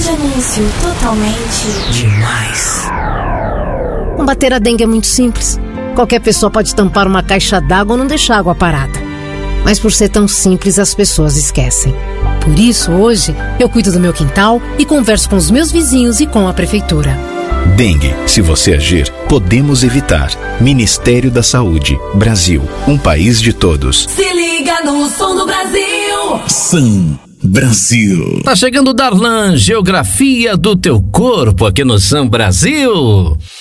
de anúncio totalmente demais. Combater a dengue é muito simples. Qualquer pessoa pode tampar uma caixa d'água ou não deixar água parada. Mas por ser tão simples, as pessoas esquecem. Por isso, hoje, eu cuido do meu quintal e converso com os meus vizinhos e com a prefeitura. Dengue, se você agir, podemos evitar. Ministério da Saúde, Brasil, um país de todos. Se liga no som do Brasil. Sam Brasil. Tá chegando o Darlan, Geografia do Teu Corpo aqui no Sam Brasil.